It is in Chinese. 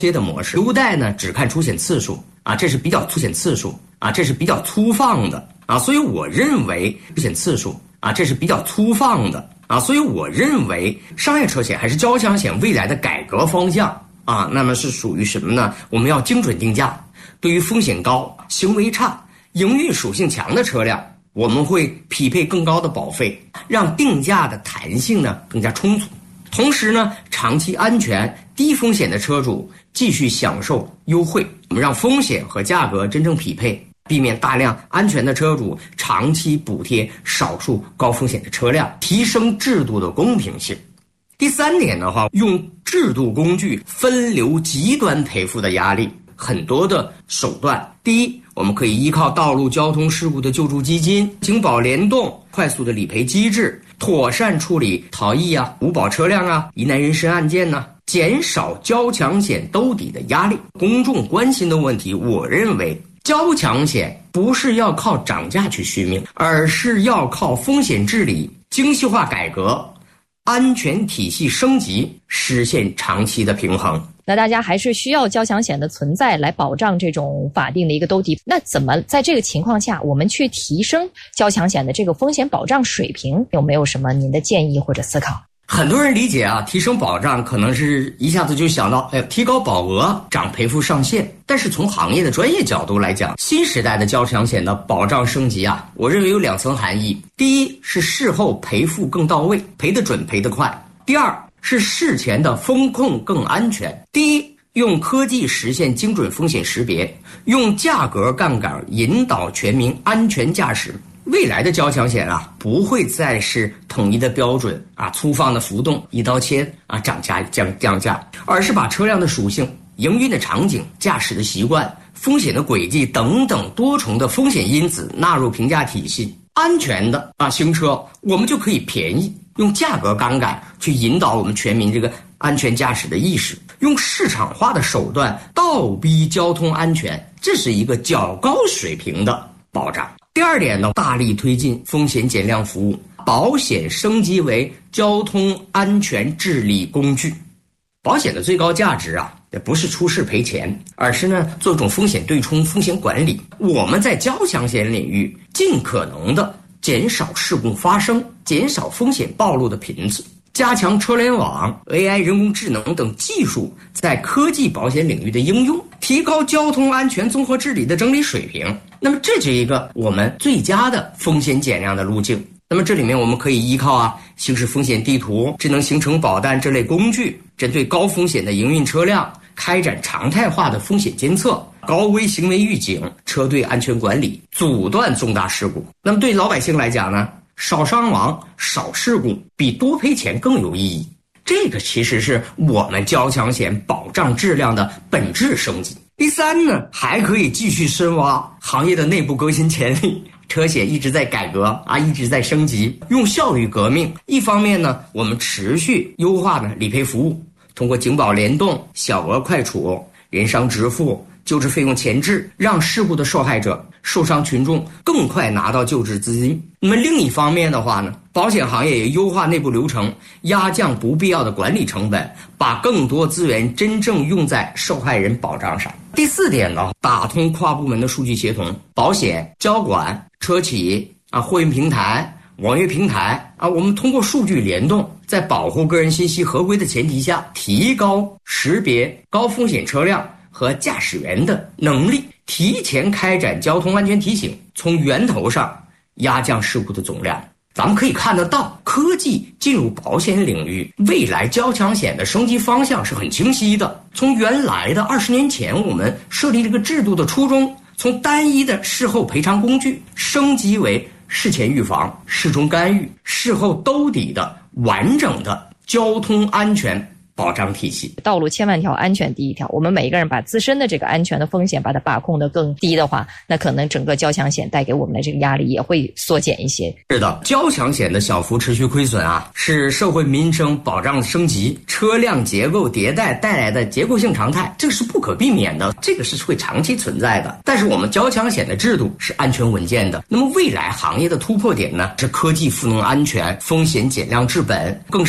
贴的模式，优待呢只看出险次数啊，这是比较出险次数啊，这是比较粗放的啊，所以我认为出险次数啊，这是比较粗放的啊，所以我认为商业车险还是交强险未来的改革方向啊，那么是属于什么呢？我们要精准定价，对于风险高、行为差、营运属性强的车辆，我们会匹配更高的保费，让定价的弹性呢更加充足。同时呢，长期安全、低风险的车主继续享受优惠，我们让风险和价格真正匹配，避免大量安全的车主长期补贴少数高风险的车辆，提升制度的公平性。第三点的话，用制度工具分流极端赔付的压力，很多的手段。第一，我们可以依靠道路交通事故的救助基金、警保联动、快速的理赔机制，妥善处理逃逸啊、无保车辆啊、疑难人身案件呢，减少交强险兜底的压力。公众关心的问题，我认为交强险不是要靠涨价去续命，而是要靠风险治理、精细化改革、安全体系升级，实现长期的平衡。 那大家还是需要交强险的存在来保障这种法定的一个兜底。那怎么在这个情况下我们去提升交强险的这个风险保障水平，有没有什么您的建议或者思考？ 很多人理解啊，提升保障可能是一下子就想到提高保额、涨赔付上限。但是从行业的专业角度来讲，新时代的交强险的保障升级啊，我认为有两层含义。第一是事后赔付更到位，赔得准赔得快。第二是事前的风控更安全。第一，用科技实现精准风险识别，用价格杠杆引导全民安全驾驶。未来的交强险啊，不会再是统一的标准啊，粗放的浮动、一刀切啊，涨价降价，而是把车辆的属性、营运的场景、驾驶的习惯、风险的轨迹等等多重的风险因子纳入评价体系。安全的新车，我们就可以便宜，用价格杠杆去引导我们全民这个安全驾驶的意识，用市场化的手段倒逼交通安全，这是一个较高水平的保障。第二点呢，大力推进风险减量服务，保险升级为交通安全治理工具。保险的最高价值啊，也不是出事赔钱，而是呢做一种风险对冲、风险管理。我们在交强险领域尽可能的减少事故发生，减少风险暴露的频次，加强车联网、AI、人工智能等技术在科技保险领域的应用，提高交通安全综合治理的整体水平。那么这是一个我们最佳的风险减量的路径。那么这里面我们可以依靠行驶风险地图、智能行程保单这类工具，针对高风险的营运车辆开展常态化的风险监测、高危行为预警、车队安全管理，阻断重大事故。那么对老百姓来讲呢，少伤亡、少事故比多赔钱更有意义。这个其实是我们交强险保障质量的本质升级。第三呢，还可以继续深挖行业的内部革新潜力。车险一直在改革一直在升级，用效率革命。一方面呢，我们持续优化理赔服务，通过警保联动、小额快处、人伤直付、救治费用前置，让事故的受害者、受伤群众更快拿到救治资金。那么另一方面的话呢，保险行业也优化内部流程，压降不必要的管理成本，把更多资源真正用在受害人保障上。第四点呢，打通跨部门的数据协同，保险、交管、车企货运平台、网约平台我们通过数据联动，在保护个人信息合规的前提下，提高识别高风险车辆和驾驶员的能力，提前开展交通安全提醒，从源头上压降事故的总量。咱们可以看得到，科技进入保险领域，未来交强险的升级方向是很清晰的。从原来的20年前我们设立这个制度的初衷，从单一的事后赔偿工具升级为事前预防、事中干预、事后兜底的完整的交通安全保障体系。 道路千万条，安全第一条。我们每一个人把自身的这个安全的风险把它把控得更低的话，那可能整个交强险带给我们的这个压力也会缩减一些。 是的，交强险的小幅持续亏损是社会民生保障升级、车辆结构迭代带来的结构性常态，这个是不可避免的，这个是会长期存在的。但是我们交强险的制度是安全稳健的。那么未来行业的突破点呢，是科技赋能安全、风险减量治本，更是